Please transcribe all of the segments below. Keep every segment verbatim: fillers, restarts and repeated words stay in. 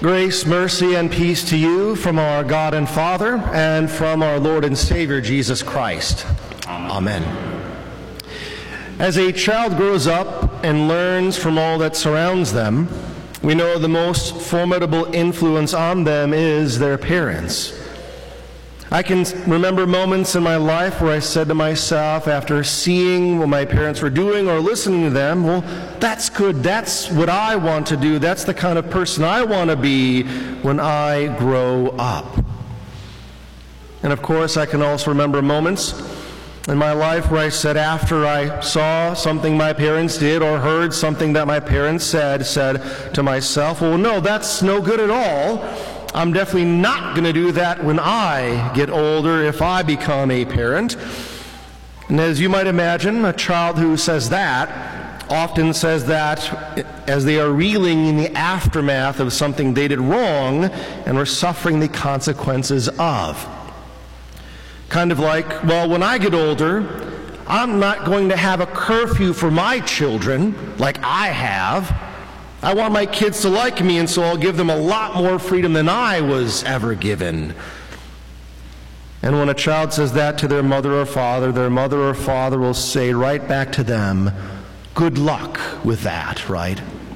Grace, mercy, and peace to you from our God and Father and from our Lord and Savior, Jesus Christ. Amen. Amen. As a child grows up and learns from all that surrounds them, we know the most formidable influence on them is their parents. I can remember moments in my life where I said to myself, after seeing what my parents were doing or listening to them, well, that's good. That's what I want to do. That's the kind of person I want to be when I grow up. And of course, I can also remember moments in my life where I said, after I saw something my parents did or heard something that my parents said, said to myself, well, no, that's no good at all. I'm definitely not going to do that when I get older, if I become a parent. And as you might imagine, a child who says that often says that as they are reeling in the aftermath of something they did wrong and are suffering the consequences of. Kind of like, well, when I get older, I'm not going to have a curfew for my children like I have. I want my kids to like me, and so I'll give them a lot more freedom than I was ever given. And when a child says that to their mother or father, their mother or father will say right back to them, good luck with that, right?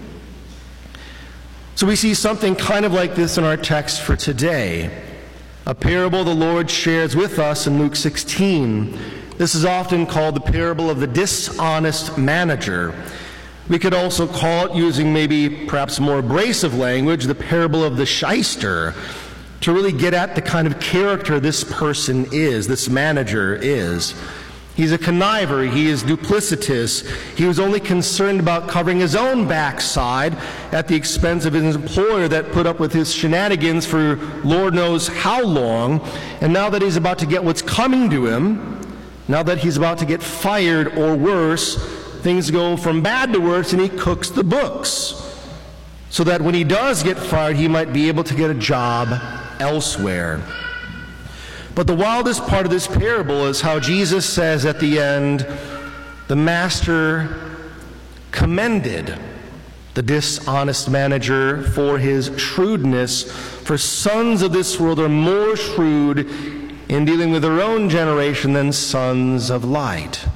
So we see something kind of like this in our text for today. A parable the Lord shares with us in Luke sixteen. This is often called the parable of the dishonest manager. We could also call it, using maybe perhaps more abrasive language, the parable of the shyster, to really get at the kind of character this person is, this manager is. He's a conniver, he is duplicitous, he was only concerned about covering his own backside at the expense of his employer that put up with his shenanigans for Lord knows how long, and now that he's about to get what's coming to him, now that he's about to get fired or worse, things go from bad to worse, and he cooks the books so that when he does get fired, he might be able to get a job elsewhere. But the wildest part of this parable is how Jesus says at the end, the master commended the dishonest manager for his shrewdness, for sons of this world are more shrewd in dealing with their own generation than sons of light.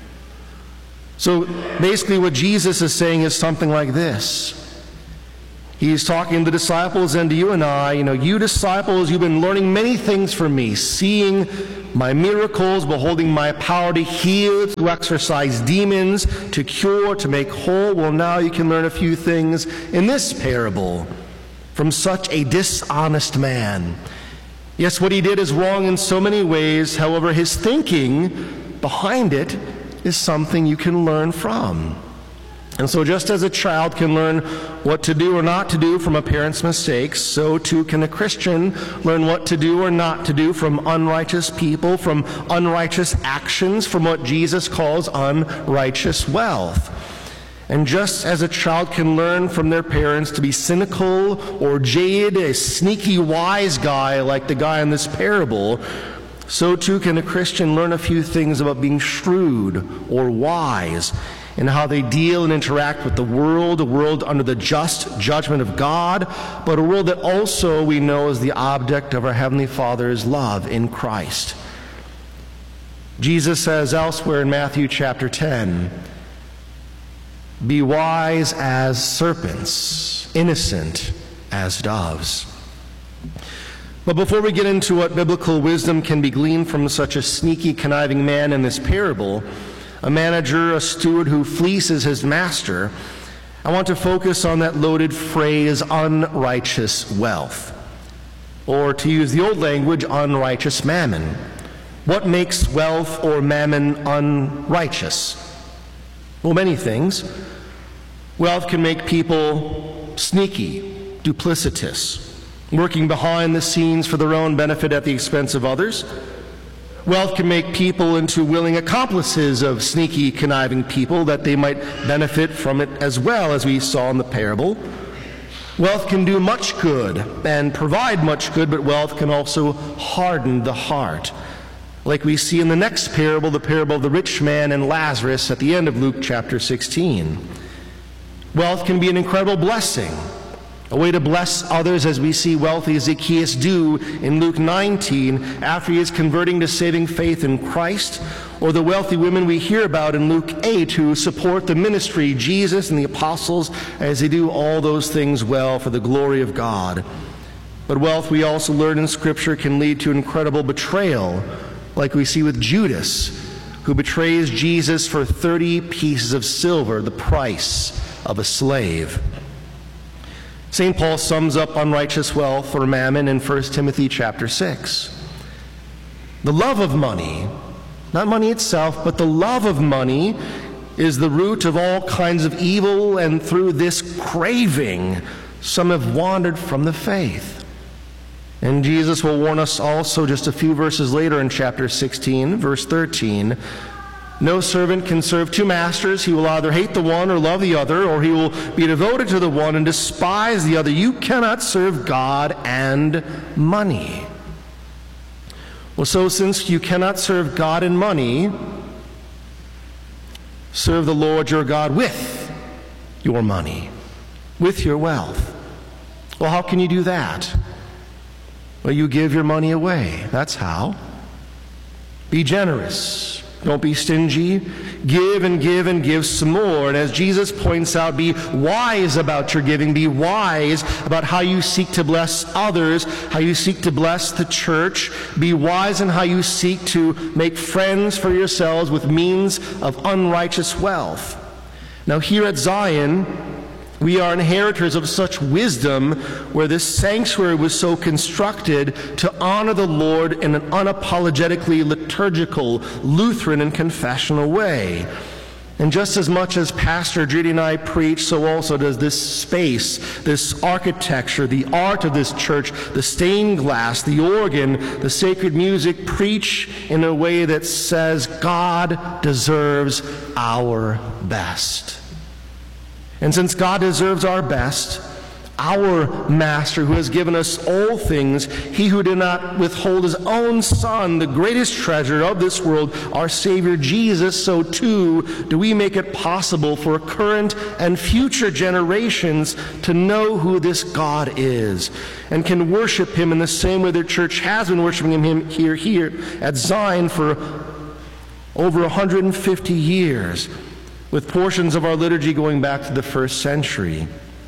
So basically what Jesus is saying is something like this. He's talking to the disciples and to you and I. You know, you disciples, you've been learning many things from me, seeing my miracles, beholding my power to heal, to exorcise demons, to cure, to make whole. Well, now you can learn a few things in this parable from such a dishonest man. Yes, what he did is wrong in so many ways. However, his thinking behind it is something you can learn from. And so just as a child can learn what to do or not to do from a parent's mistakes, so too can a Christian learn what to do or not to do from unrighteous people, from unrighteous actions, from what Jesus calls unrighteous wealth. And just as a child can learn from their parents to be cynical or jaded, a sneaky wise guy like the guy in this parable, so too can a Christian learn a few things about being shrewd or wise in how they deal and interact with the world, a world under the just judgment of God, but a world that also we know is the object of our Heavenly Father's love in Christ. Jesus says elsewhere in Matthew chapter ten, be wise as serpents, innocent as doves. But before we get into what biblical wisdom can be gleaned from such a sneaky, conniving man in this parable, a manager, a steward who fleeces his master, I want to focus on that loaded phrase, unrighteous wealth. Or to use the old language, unrighteous mammon. What makes wealth or mammon unrighteous? Well, many things. Wealth can make people sneaky, duplicitous, working behind the scenes for their own benefit at the expense of others. Wealth can make people into willing accomplices of sneaky, conniving people that they might benefit from it as well, as we saw in the parable. Wealth can do much good and provide much good, but wealth can also harden the heart, like we see in the next parable, the parable of the rich man and Lazarus at the end of Luke chapter sixteen. Wealth can be an incredible blessing, A way to bless others, as we see wealthy Zacchaeus do in Luke nineteen after he is converting to saving faith in Christ, or the wealthy women we hear about in Luke eight who support the ministry, Jesus and the apostles, as they do all those things well for the glory of God. But wealth, we also learn in Scripture, can lead to incredible betrayal, like we see with Judas, who betrays Jesus for thirty pieces of silver, the price of a slave. Saint Paul sums up unrighteous wealth or mammon in First Timothy chapter six. The love of money, not money itself, but the love of money is the root of all kinds of evil, and through this craving, some have wandered from the faith. And Jesus will warn us also just a few verses later in chapter sixteen, verse thirteen, no servant can serve two masters. He will either hate the one or love the other, or he will be devoted to the one and despise the other. You cannot serve God and money. Well, so since you cannot serve God and money, serve the Lord your God with your money, with your wealth. Well, how can you do that? Well, you give your money away. That's how. Be generous. Don't be stingy. Give and give and give some more. And as Jesus points out, be wise about your giving. Be wise about how you seek to bless others, how you seek to bless the church. Be wise in how you seek to make friends for yourselves with means of unrighteous wealth. Now here at Zion, we are inheritors of such wisdom, where this sanctuary was so constructed to honor the Lord in an unapologetically liturgical, Lutheran, and confessional way. And just as much as Pastor Judy and I preach, so also does this space, this architecture, the art of this church, the stained glass, the organ, the sacred music, preach in a way that says God deserves our best. And since God deserves our best, our Master, who has given us all things, he who did not withhold his own Son, the greatest treasure of this world, our Savior Jesus, so too do we make it possible for current and future generations to know who this God is and can worship him in the same way the church has been worshiping him here, here at Zion for over one hundred fifty years, with portions of our liturgy going back to the first century.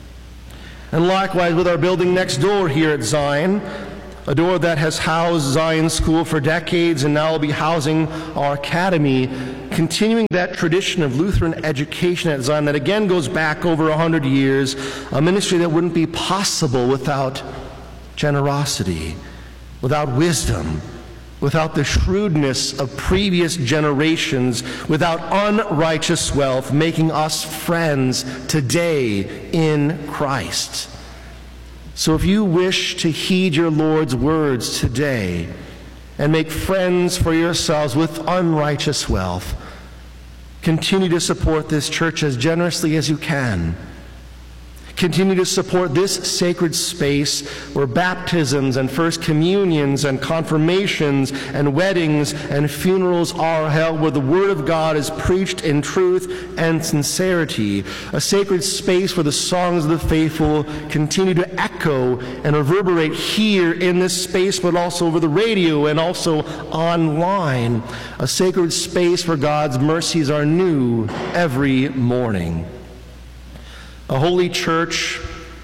And likewise with our building next door here at Zion, a door that has housed Zion School for decades and now will be housing our academy, continuing that tradition of Lutheran education at Zion that again goes back over one hundred years, a ministry that wouldn't be possible without generosity, without wisdom, without the shrewdness of previous generations, without unrighteous wealth, making us friends today in Christ. So if you wish to heed your Lord's words today and make friends for yourselves with unrighteous wealth, continue to support this church as generously as you can. Continue to support this sacred space where baptisms and first communions and confirmations and weddings and funerals are held, where the Word of God is preached in truth and sincerity. A sacred space where the songs of the faithful continue to echo and reverberate here in this space, but also over the radio and also online. A sacred space where God's mercies are new every morning. A holy church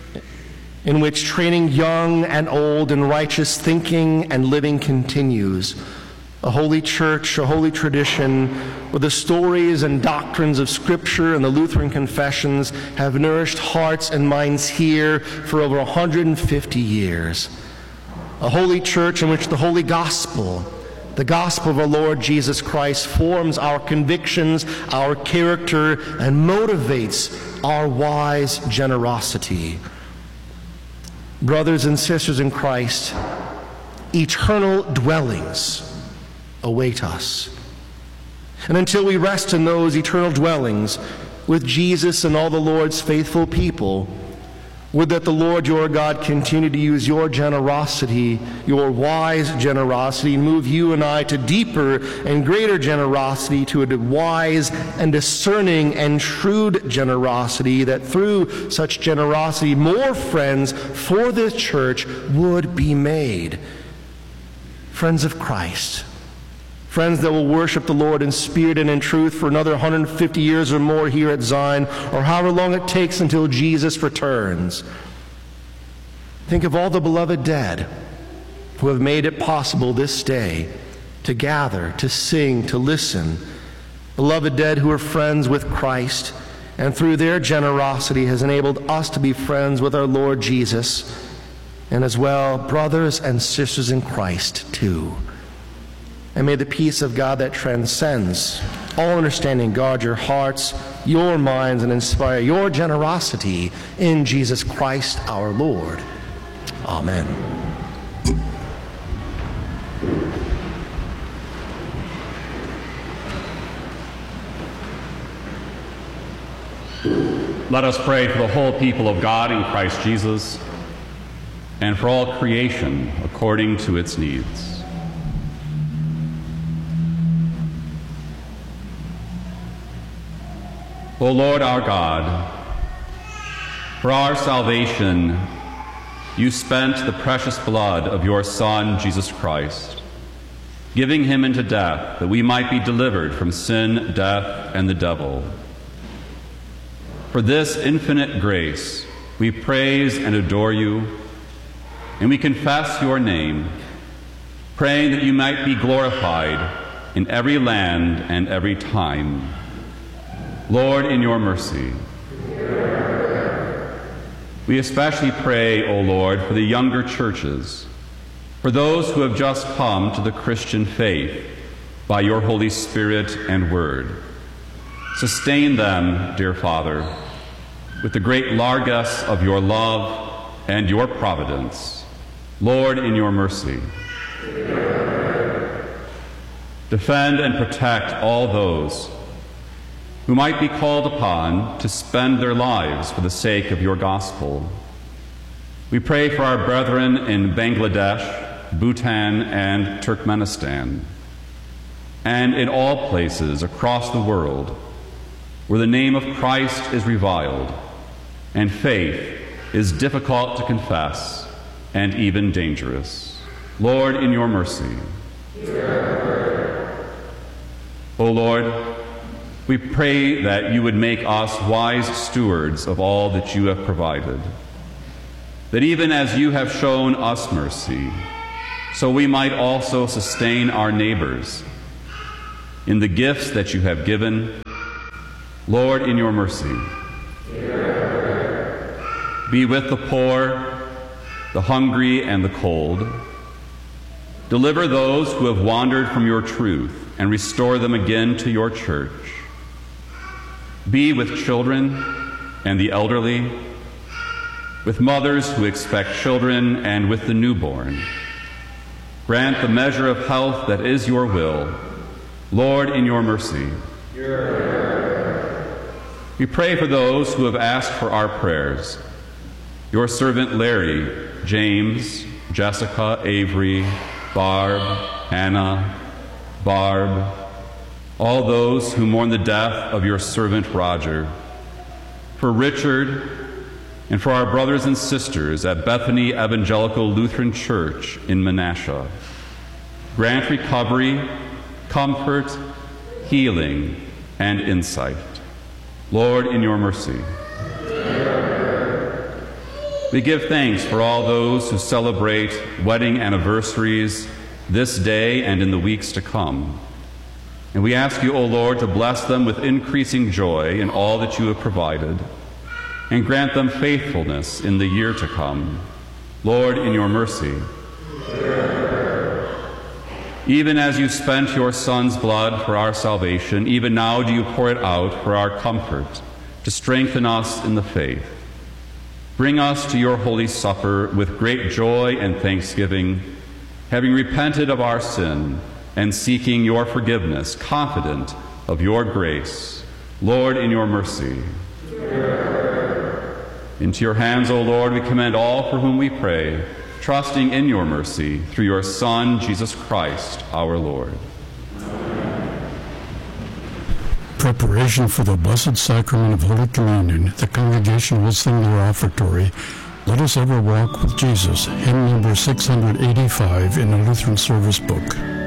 in which training young and old in righteous thinking and living continues. A holy church, a holy tradition, where the stories and doctrines of Scripture and the Lutheran confessions have nourished hearts and minds here for over one hundred fifty years. A holy church in which the Holy Gospel, the gospel of our Lord Jesus Christ, forms our convictions, our character, and motivates our wise generosity. Brothers and sisters in Christ, eternal dwellings await us. And until we rest in those eternal dwellings with Jesus and all the Lord's faithful people, Would that the Lord your God continue to use your generosity, your wise generosity, and move you and I to deeper and greater generosity, to a wise and discerning and shrewd generosity, that through such generosity more friends for this church would be made. Friends of Christ, friends that will worship the Lord in spirit and in truth for another one hundred fifty years or more here at Zion, or however long it takes until Jesus returns. Think of all the beloved dead who have made it possible this day to gather, to sing, to listen. Beloved dead who are friends with Christ, and through their generosity has enabled us to be friends with our Lord Jesus, and as well brothers and sisters in Christ too. And may the peace of God that transcends all understanding guard your hearts, your minds, and inspire your generosity in Jesus Christ our Lord. Amen. Let us pray for the whole people of God in Christ Jesus, and for all creation according to its needs. O Lord our God, for our salvation, you spent the precious blood of your Son, Jesus Christ, giving him into death that we might be delivered from sin, death, and the devil. For this infinite grace, we praise and adore you, and we confess your name, praying that you might be glorified in every land and every time. Lord, in your mercy. We especially pray, O Lord, for the younger churches, for those who have just come to the Christian faith by your Holy Spirit and word. Sustain them, dear Father, with the great largesse of your love and your providence. Lord, in your mercy. Defend and protect all those who might be called upon to spend their lives for the sake of your gospel. We pray for our brethren in Bangladesh, Bhutan, and Turkmenistan, and in all places across the world where the name of Christ is reviled and faith is difficult to confess and even dangerous. Lord, in your mercy. O Lord, we pray that you would make us wise stewards of all that you have provided, that even as you have shown us mercy, so we might also sustain our neighbors in the gifts that you have given. Lord, in your mercy. Be with the poor, the hungry, and the cold. Deliver those who have wandered from your truth and restore them again to your church. Be with children and the elderly, with mothers who expect children, and with the newborn. Grant the measure of health that is your will. Lord, in your mercy. We pray for those who have asked for our prayers. Your servant Larry, James, Jessica, Avery, Barb, Anna, Barb, all those who mourn the death of your servant Roger, for Richard, and for our brothers and sisters at Bethany Evangelical Lutheran Church in Menasha. Grant recovery, comfort, healing, and insight. Lord, in your mercy. We give thanks for all those who celebrate wedding anniversaries this day and in the weeks to come. And we ask you, O Lord, to bless them with increasing joy in all that you have provided, and grant them faithfulness in the year to come. Lord, in your mercy. Even as you spent your Son's blood for our salvation, even now do you pour it out for our comfort, to strengthen us in the faith. Bring us to your holy supper with great joy and thanksgiving, having repented of our sin and seeking your forgiveness, confident of your grace. Lord, in your mercy. Into your hands, O Lord, we commend all for whom we pray, trusting in your mercy through your Son, Jesus Christ, our Lord. Preparation for the Blessed Sacrament of Holy Communion. The congregation will sing their offertory, Let Us Ever Walk with Jesus, hymn number six hundred eighty-five in the Lutheran Service Book.